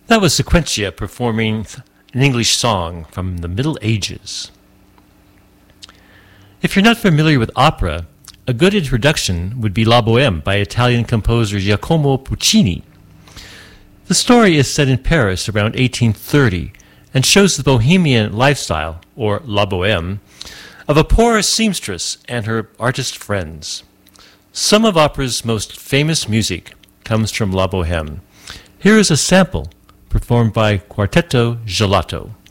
That was Sequentia performing an English song from the Middle Ages. If you're not familiar with opera, a good introduction would be La Bohème by Italian composer Giacomo Puccini. The story is set in Paris around 1830 and shows the bohemian lifestyle, or La Bohème, of a poor seamstress and her artist friends. Some of opera's most famous music comes from La Bohème. Here is a sample performed by Quartetto Gelato.